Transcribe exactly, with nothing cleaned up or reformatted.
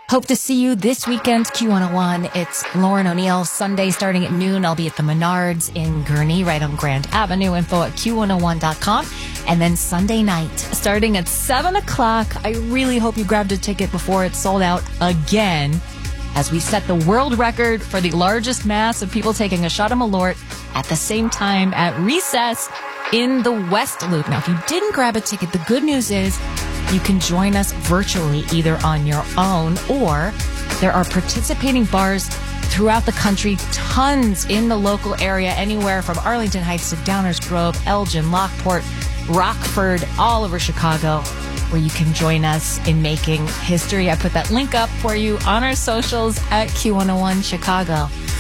Hope to see you this weekend, Q one oh one. It's Lauren O'Neill, Sunday starting at noon. I'll be at the Menards in Gurnee, right on Grand Avenue. Info at Q one oh one dot com. And then Sunday night, starting at seven o'clock. I really hope you grabbed a ticket before it's sold out again, as we set the world record for the largest mass of people taking a shot of Malort at the same time at Recess in the West Loop. Now, if you didn't grab a ticket, the good news is you can join us virtually, either on your own, or there are participating bars throughout the country, tons in the local area, anywhere from Arlington Heights to Downers Grove, Elgin, Lockport, Rockford, all over Chicago, where you can join us in making history. I put that link up for you on our socials at Q one oh one Chicago.